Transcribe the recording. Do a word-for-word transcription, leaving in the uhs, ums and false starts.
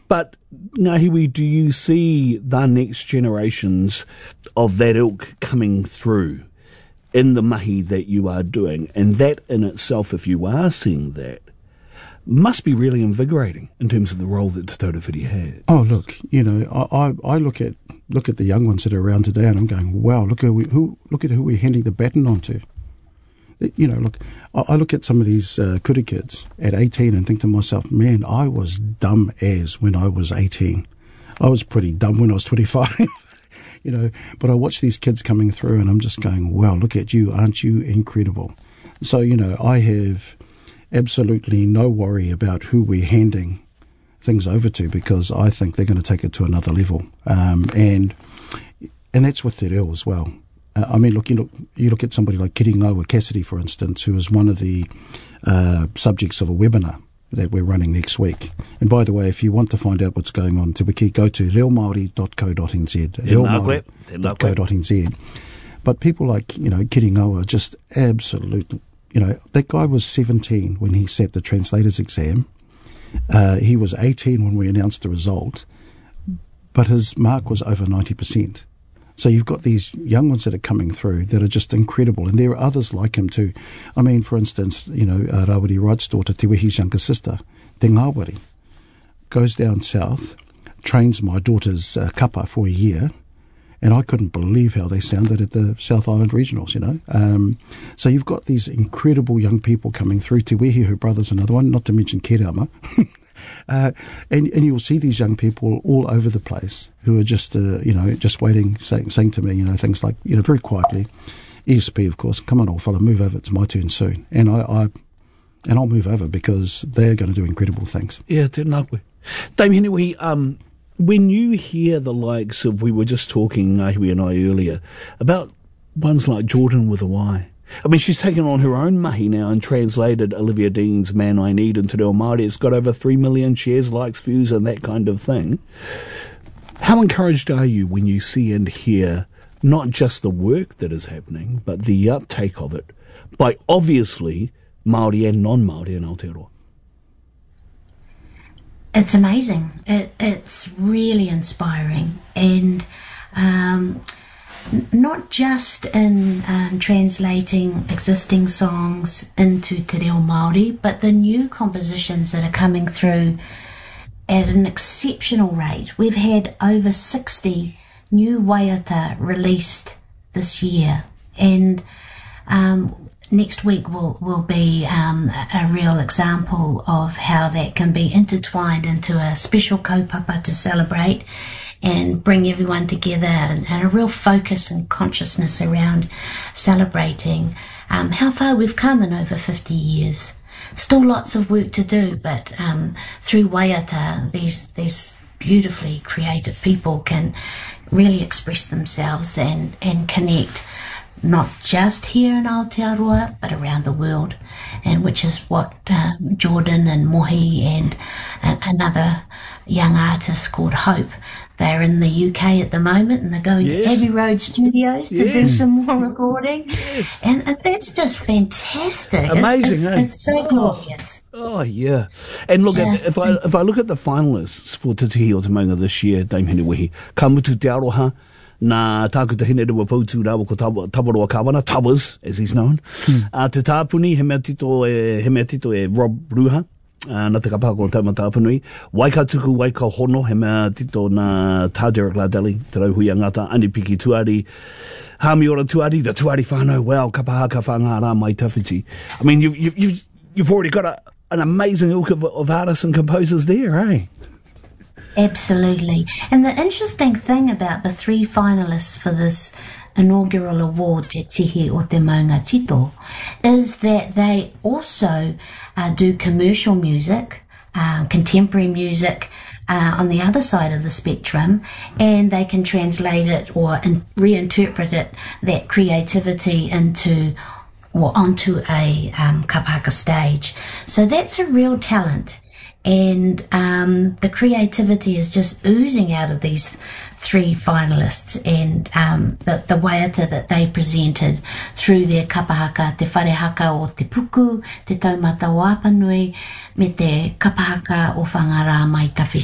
But, Ngahiwi, do you see the next generations of that ilk coming through in the mahi that you are doing? And that in itself, if you are seeing that, must be really invigorating in terms of the role that Te Taurewhiti has. Oh, look, you know, I, I, I look at look at the young ones that are around today, and I'm going, wow, look at who, who look at who we're handing the baton on to. You know, look, I, I look at some of these uh, kuri kids at eighteen and think to myself, man, I was dumb as when I was eighteen. I was pretty dumb when I was twenty-five. You know, but I watch these kids coming through, and I'm just going, wow, look at you, aren't you incredible? So, you know, I have absolutely no worry about who we're handing things over to, because I think they're going to take it to another level. Um, and and that's with Te Reo as well. Uh, I mean, look you, look, you look at somebody like Kiringaua Cassidy, for instance, who is one of the uh, subjects of a webinar that we're running next week. And by the way, if you want to find out what's going on, Te Wiki, go to reo maori dot co dot n z. reo maori dot co dot n z. But people like, you know, Kiringaua, just absolute. You know, that guy was seventeen when he sat the translator's exam. Uh, he was eighteen when we announced the result, but his mark was over ninety percent. So you've got these young ones that are coming through that are just incredible, and there are others like him too. I mean, for instance, you know, uh, Rawiri Wright's daughter, Te Wehi's younger sister, Te Ngāwari, goes down south, trains my daughter's uh, kapa for a year, and I couldn't believe how they sounded at the South Island Regionals, you know. Um, so you've got these incredible young people coming through. Te Wehi, her brother's another one, not to mention Kerama. uh, and, and you'll see these young people all over the place who are just, uh, you know, just waiting, saying, saying to me, you know, things like, you know, very quietly, E S P, of course, come on, old fella, move over, it's my turn soon. And, I, I, and I'll move over because they're going to do incredible things. Yeah, tēnā koe. Dame Henry, um... when you hear the likes of, we were just talking, Ngahiwi and I earlier, about ones like Jordan with a Y. I mean, she's taken on her own mahi now and translated Olivia Dean's Man I Need into Reo Māori. It's got over three million shares, likes, views, and that kind of thing. How encouraged are you when you see and hear not just the work that is happening, but the uptake of it by obviously Māori and non-Māori in Aotearoa? It's amazing. It, it's really inspiring, and um, n- not just in um, translating existing songs into Te Reo Māori, but the new compositions that are coming through at an exceptional rate. We've had over sixty new waiata released this year, and um, next week will, will be um, a real example of how that can be intertwined into a special kaupapa to celebrate and bring everyone together, and, and a real focus and consciousness around celebrating um, how far we've come in over fifty years. Still lots of work to do, but um, through waiata, these, these beautifully creative people can really express themselves and, and connect, not just here in Aotearoa, but around the world, and which is what uh, Jordan and Mohi and uh, another young artist called Hope, they're in the U K at the moment, and they're going yes. to Abbey Road Studios to yes. do some more recording. Yes. And, and that's just fantastic. Amazing, It's, it's, eh? it's so glorious. Oh, yeah. And look, Just if I if I look at the finalists for Te Tihi o Te Maunga this year, Dame Hinewehi, Kamutu Te Aroha, nā tāku te hine rewa pautu rāwa ko Tawaroa Kawana, Towers, as he's known. Hmm. Uh, te tāpuni, he mea tito e, he mea tito e Rob Ruha, uh, nā te kapaka o Tauma Tāpunui. Waikatuku, Waika Hono, he mea tito nā tā Derek Lardeli, te rauhui a ngata, Anipiki Tuari, Hamiora Tuari, the Tuari whānau, wow, kapahaka whangārā mai tawhiti. I mean, you've, you've, you've, you've already got a, an amazing ilk of, of artists and composers there, eh? Absolutely. And the interesting thing about the three finalists for this inaugural award, Te Tihi o Te Maunga Tito, is that they also uh, do commercial music, uh, contemporary music uh, on the other side of the spectrum, and they can translate it or in- reinterpret it, that creativity into or onto a um, kapaka stage. So that's a real talent. And um, the creativity is just oozing out of these three finalists, and um, the, the waiata that they presented through their kapahaka, te wharehaka o te puku, te taumata o Apanui, me te kapahaka o whangarā mai tawhiti.